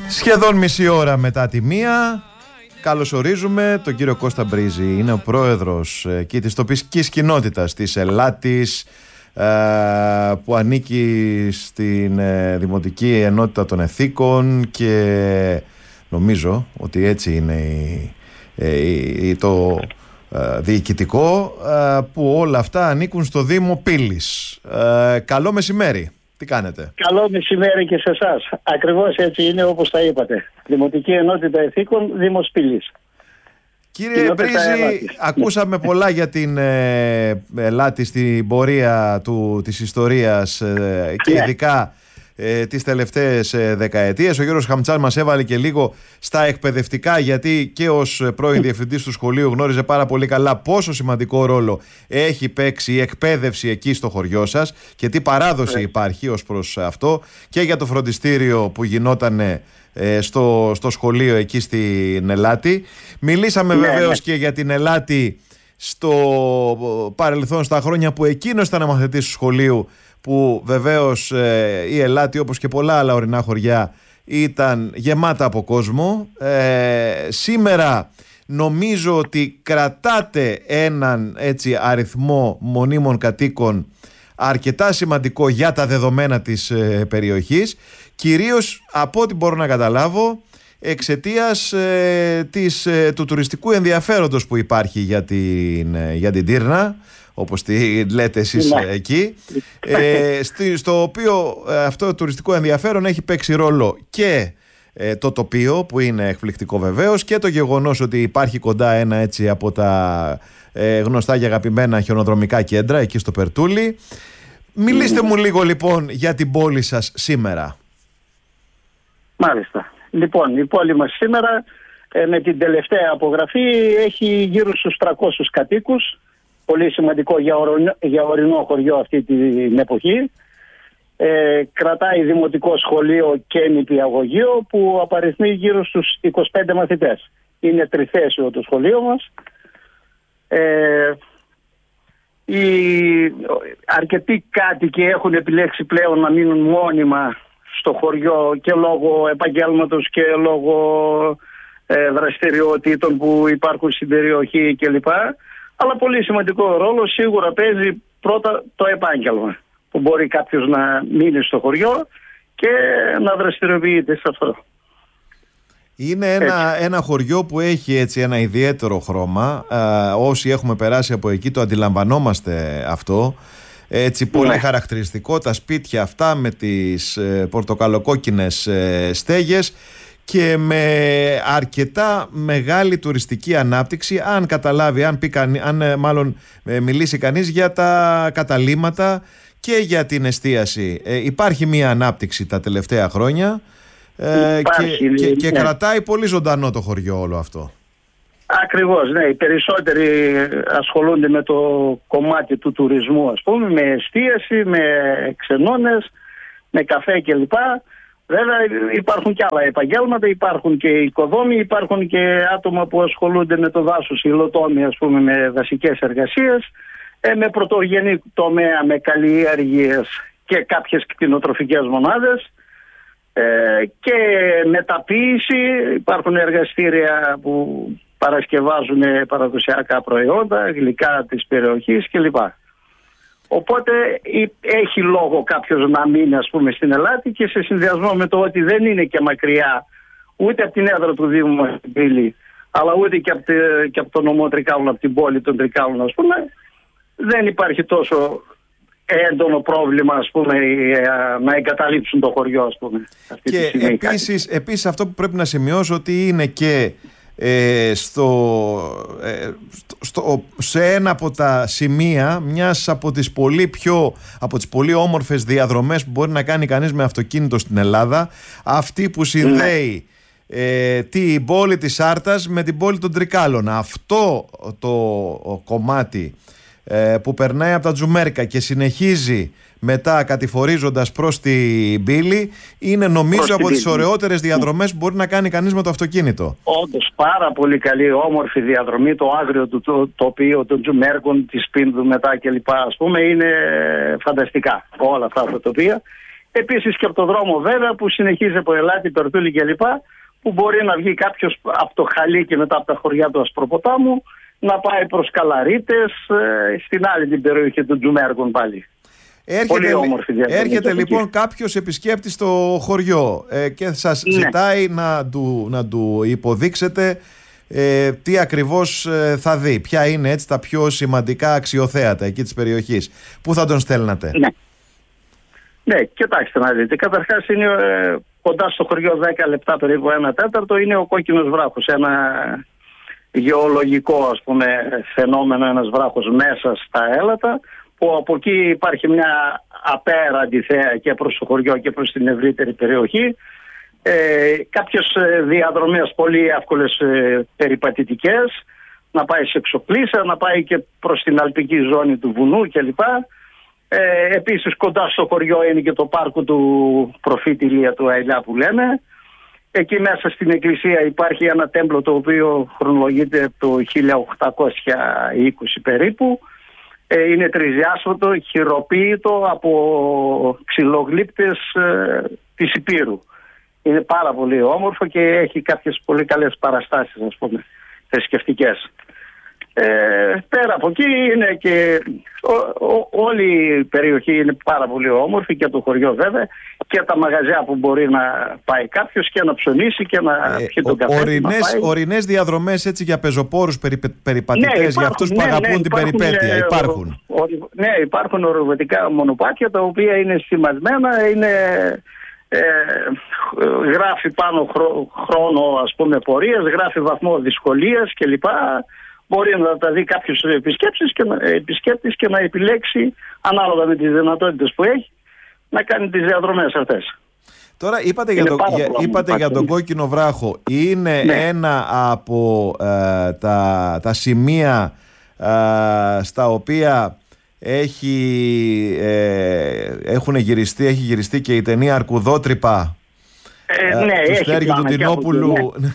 Σχεδόν μισή ώρα μετά τη μία καλωσορίζουμε τον κύριο Κώστα Μπρίζη. Είναι ο πρόεδρος εκεί της τοπικής κοινότητας της Ελλάτης, που ανήκει στην Δημοτική Ενότητα των Εθήκων, και νομίζω ότι έτσι είναι το διοικητικό, που όλα αυτά ανήκουν στο Δήμο Πύλης. Καλό μεσημέρι. Τι κάνετε? Καλό μεσημέρι και σε εσάς. Ακριβώς έτσι είναι όπως τα είπατε. Δημοτική Ενότητα Ηθίκων, Δήμος Πύλης. Κύριε Μπρίζη, ακούσαμε πολλά για την Ελλάτη στην πορεία της ιστορίας και ειδικά τις τελευταίες δεκαετίες. Ο Γιώργος Χαμτσάς μας έβαλε και λίγο στα εκπαιδευτικά, γιατί και ως πρώην διευθυντής του σχολείου γνώριζε πάρα πολύ καλά πόσο σημαντικό ρόλο έχει παίξει η εκπαίδευση εκεί στο χωριό σας και τι παράδοση υπάρχει ως προς αυτό, και για το φροντιστήριο που γινότανε στο σχολείο εκεί στην Ελλάτη. Μιλήσαμε βεβαίως και για την Ελλάτη στο παρελθόν, στα χρόνια που εκείνος ήταν μαθητής του σχολείου, που βεβαίως η Ελλάτη, όπως και πολλά άλλα ορεινά χωριά, ήταν γεμάτα από κόσμο. Σήμερα νομίζω ότι κρατάτε έναν έτσι αριθμό μονίμων κατοίκων αρκετά σημαντικό για τα δεδομένα της περιοχής, κυρίως από ό,τι μπορώ να καταλάβω εξαιτίας του τουριστικού ενδιαφέροντος που υπάρχει για την Τύρνα, όπως τη λέτε εσείς εκεί, στο οποίο αυτό το τουριστικό ενδιαφέρον έχει παίξει ρόλο και το τοπίο, που είναι εκπληκτικό βεβαίως, και το γεγονός ότι υπάρχει κοντά ένα έτσι από τα γνωστά και αγαπημένα χιονοδρομικά κέντρα εκεί στο Περτούλι. Μιλήστε μου λίγο λοιπόν για την πόλη σας σήμερα. Μάλιστα. Λοιπόν, η πόλη μας σήμερα με την τελευταία απογραφή έχει γύρω στους 300 κατοίκους. Πολύ σημαντικό για ορεινό χωριό αυτή την εποχή. Κρατάει δημοτικό σχολείο και νηπιαγωγείο που απαριθμεί γύρω στους 25 μαθητές. Είναι τριθέσιο το σχολείο μας. Οι αρκετοί κάτοικοι έχουν επιλέξει πλέον να μείνουν μόνιμα στο χωριό και λόγω επαγγέλματος και λόγω δραστηριοτήτων που υπάρχουν στην περιοχή κλπ. Αλλά πολύ σημαντικό ρόλο σίγουρα παίζει πρώτα το επάγγελμα, που μπορεί κάποιος να μείνει στο χωριό και να δραστηριοποιείται σε αυτό. Είναι ένα χωριό που έχει έτσι ένα ιδιαίτερο χρώμα. Όσοι έχουμε περάσει από εκεί το αντιλαμβανόμαστε αυτό. Έτσι πολύ χαρακτηριστικό, τα σπίτια αυτά με τις πορτοκαλοκόκκινες στέγες και με αρκετά μεγάλη τουριστική ανάπτυξη, αν καταλάβει, μάλλον μιλήσει κανείς για τα καταλύματα και για την εστίαση. Υπάρχει μια ανάπτυξη τα τελευταία χρόνια και κρατάει πολύ ζωντανό το χωριό όλο αυτό. Ακριβώς, ναι. Οι περισσότεροι ασχολούνται με το κομμάτι του τουρισμού, ας πούμε, με εστίαση, με ξενώνες, με καφέ κλπ. Βέβαια υπάρχουν και άλλα επαγγέλματα, υπάρχουν και οικοδόμοι, υπάρχουν και άτομα που ασχολούνται με το δάσος, υλοτόμοι, ας πούμε, με δασικές εργασίες, με πρωτογενή τομέα, με καλλιέργειες και κάποιες κτηνοτροφικές μονάδες, και μεταποίηση. Υπάρχουν εργαστήρια που παρασκευάζουν παραδοσιακά προϊόντα, γλυκά της περιοχής κλπ. Οπότε έχει λόγο κάποιος να μείνει, ας πούμε, στην Ελλάτη, και σε συνδυασμό με το ότι δεν είναι και μακριά ούτε από την έδρα του Δήμου μας στην Πύλη, αλλά ούτε και από το νομό Τρικάλων, από την πόλη των Τρικάλων, ας πούμε, δεν υπάρχει τόσο έντονο πρόβλημα, ας πούμε, να εγκαταλείψουν το χωριό, ας πούμε. Και επίσης αυτό που πρέπει να σημειώσω, ότι είναι και σε ένα από τα σημεία μιας από τις πολύ όμορφες διαδρομές που μπορεί να κάνει κανείς με αυτοκίνητο στην Ελλάδα, αυτή που συνδέει την πόλη της Άρτας με την πόλη των Τρικάλων. Αυτό το κομμάτι που περνάει από τα Τζουμέρκα και συνεχίζει μετά κατηφορίζοντας προς την Πύλη, είναι νομίζω από τις ωραιότερες διαδρομές που μπορεί να κάνει κανείς με το αυτοκίνητο. Όντως πάρα πολύ καλή, όμορφη διαδρομή, το άγριο του τοπίο των Τζουμέρκων, της Πίνδου μετά κλπ. Ας πούμε, είναι φανταστικά όλα αυτά τα τοπία. Επίσης και από το δρόμο βέβαια που συνεχίζει από Ελάτη, Περτούλη κλπ. Που μπορεί να βγει κάποιος από το Χαλί και μετά από τα χωριά του Ασπροποτάμου να πάει προς Καλαρίτες, στην άλλη την περιοχή των Τζουμέρκων πάλι. Έρχεται λοιπόν κάποιος επισκέπτης στο χωριό και σας ζητάει να του υποδείξετε τι ακριβώς θα δει. Ποια είναι έτσι τα πιο σημαντικά αξιοθέατα εκεί της περιοχής. Πού θα τον στέλνατε? Ναι, κοιτάξτε να δείτε. Καταρχάς είναι κοντά στο χωριό 10 λεπτά περίπου 1/4 είναι ο Κόκκινος Βράχος. Ένα γεωλογικό ας πούμε φαινόμενο, ένας βράχος μέσα στα έλατα, που από εκεί υπάρχει μια απέραντη θέα και προς το χωριό και προς την ευρύτερη περιοχή. Κάποιες διαδρομές πολύ εύκολες περιπατητικές, να πάει σε Εξοπλίσσα, να πάει και προς την αλπική ζώνη του βουνού κλπ. Επίσης κοντά στο χωριό είναι και το πάρκο του προφήτη Ηλία του Αηλιά που λέμε. Εκεί μέσα στην εκκλησία υπάρχει ένα τέμπλο το οποίο χρονολογείται το 1820 περίπου. Είναι τριζιάσφωτο, χειροποίητο από ξυλογλύπτες της Υπήρου. Είναι πάρα πολύ όμορφο και έχει κάποιες πολύ καλές παραστάσεις, ας πούμε, θρησκευτικές. Πέρα από εκεί είναι και όλη η περιοχή είναι πάρα πολύ όμορφη και το χωριό βέβαια και τα μαγαζιά που μπορεί να πάει κάποιος και να ψωνίσει και να πιει τον καφέ. Ορεινές διαδρομές έτσι για πεζοπόρους περιπατητές, για αυτούς που αγαπούν την περιπέτεια υπάρχουν. Ναι, υπάρχουν ορειβατικά μονοπάτια τα οποία είναι σημαδμένα, γράφει πάνω χρόνο ας πούμε πορείας, γράφει βαθμό δυσκολίας κλπ. Μπορεί να τα δει κάποιος επισκέπτης και να επιλέξει ανάλογα με τις δυνατότητες που έχει να κάνει τις διαδρομές αυτές. Τώρα είπατε για τον Κόκκινο Βράχο. Είναι ένα από τα σημεία στα οποία έχει γυριστεί και η ταινία Αρκουδότρυπα του Στέργιου του Τινόπουλου.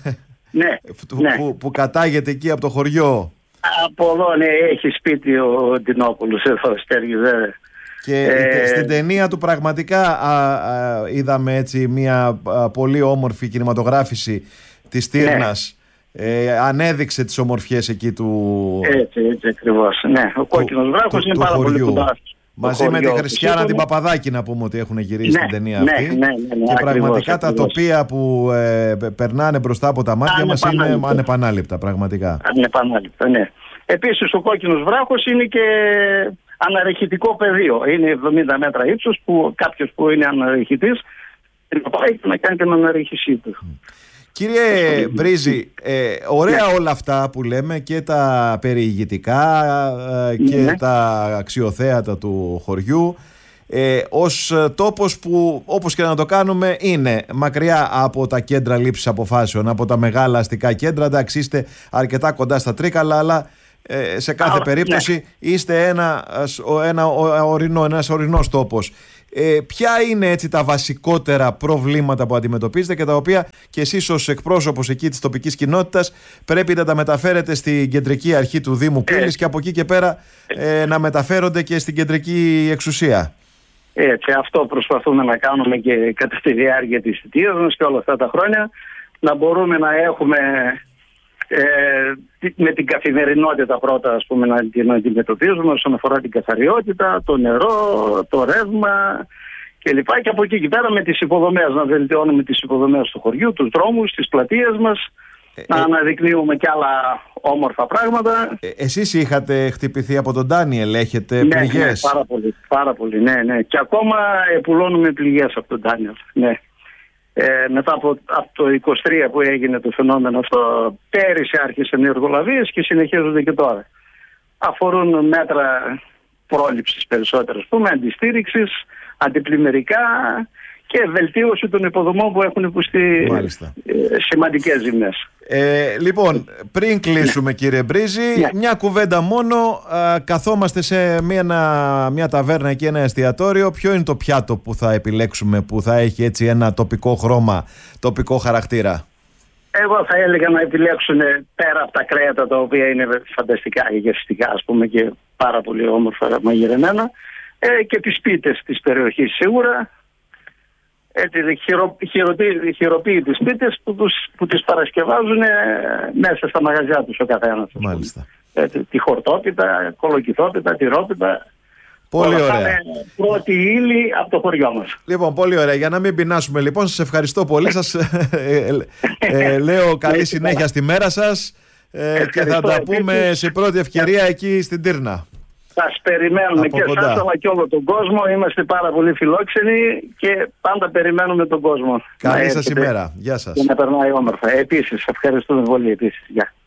Που κατάγεται εκεί από το χωριό. Από εδώ έχει σπίτι ο Τινόπουλος εδώ, Στέργιος βέβαια. Και στην ταινία του πραγματικά είδαμε έτσι μια πολύ όμορφη κινηματογράφηση της Τύρνας. Ανέδειξε τις ομορφιές εκεί του. Έτσι ακριβώς. Ναι, ο Κόκκινος Βράχος είναι πάρα πολύ κοντά. Μαζί με τη Χριστιάνα την Παπαδάκη να πούμε ότι έχουν γυρίσει την ταινία αυτή. Και πραγματικά τα τοπία που περνάνε μπροστά από τα μάτια μας είναι ανεπανάληπτα πραγματικά. Ανεπανάληπτα, ναι. Επίσης ο Κόκκινος Βράχος είναι και αναρρεχητικό πεδίο. Είναι 70 μέτρα ύψος που κάποιος που είναι αναρρεχητής να πάει και να κάνει την αναρρεχησή του. Κύριε Μπρίζη, ωραία όλα αυτά που λέμε και τα περιηγητικά και τα αξιοθέατα του χωριού ως τόπος που όπως και να το κάνουμε είναι μακριά από τα κέντρα λήψης αποφάσεων, από τα μεγάλα αστικά κέντρα. Εντάξει, είστε αρκετά κοντά στα Τρίκαλα, αλλά σε κάθε περίπτωση είστε ένας ορεινός τόπος. Ποια είναι έτσι τα βασικότερα προβλήματα που αντιμετωπίζετε και τα οποία και εσείς ως εκπρόσωπος εκεί της τοπικής κοινότητας πρέπει να τα μεταφέρετε στην κεντρική αρχή του Δήμου Πύλης και από εκεί και πέρα να μεταφέρονται και στην κεντρική εξουσία? Έτσι, αυτό προσπαθούμε να κάνουμε και κατά τη διάρκεια της θητείας μας και όλα αυτά τα χρόνια, να μπορούμε να έχουμε με την καθημερινότητα πρώτα ας πούμε να την αντιμετωπίζουμε όσον αφορά την καθαριότητα, το νερό, το ρεύμα κλπ. Και από εκεί και πέρα με τις υποδομές, να βελτιώνουμε τις υποδομές του χωριού, τους δρόμους, τις πλατείες μας, να αναδεικνύουμε και άλλα όμορφα πράγματα. Εσείς είχατε χτυπηθεί από τον Ντάνιελ, έχετε πληγές? Ναι, πάρα πολύ, ναι. Και ακόμα πουλώνουμε πληγές από τον Ντάνιελ, ναι. Μετά από το 23 που έγινε το φαινόμενο αυτό, πέρυσι άρχισαν οι εργολαβίες και συνεχίζονται και τώρα. Αφορούν μέτρα πρόληψης περισσότερο, αντιστήριξης, αντιπλημμυρικά και βελτίωση των υποδομών που έχουν υποστεί σημαντικές ζημιές. Λοιπόν, πριν κλείσουμε κύριε Μπρίζη, μια κουβέντα μόνο. Καθόμαστε σε μια ταβέρνα και ένα εστιατόριο. Ποιο είναι το πιάτο που θα επιλέξουμε που θα έχει έτσι ένα τοπικό χρώμα, τοπικό χαρακτήρα? Εγώ θα έλεγα να επιλέξουν πέρα από τα κρέατα τα οποία είναι φανταστικά γευστικά ας πούμε και πάρα πολύ όμορφα μαγειρεμένα και τις πίτες της περιοχής σίγουρα. χειροποίητες πίτες που τις παρασκευάζουν μέσα στα μαγαζιά τους ο καθένας. Μάλιστα. Τη χορτόπιτα, κολοκυθόπιτα, τυρόπιτα. Πολύ όλα ωραία. είναι πρώτη ύλη από το χωριό μας. Λοιπόν, πολύ ωραία. Για να μην πεινάσουμε λοιπόν, σας ευχαριστώ πολύ. Σας λέω καλή συνέχεια στη μέρα σας και θα τα πούμε σε πρώτη ευκαιρία εκεί στην Τύρνα. Σας περιμένουμε από και κοντά. εσάς αλλά και όλο τον κόσμο. Είμαστε πάρα πολύ φιλόξενοι και πάντα περιμένουμε τον κόσμο. Καλή σας ημέρα. Γεια σας. Και να περνάει όμορφα. Επίσης, ευχαριστούμε πολύ. Επίσης. Γεια.